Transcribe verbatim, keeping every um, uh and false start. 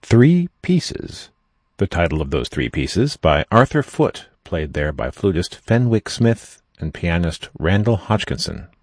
Three Pieces, the title of those three pieces, by Arthur Foote, played there by flutist Fenwick Smith and pianist Randall Hodgkinson.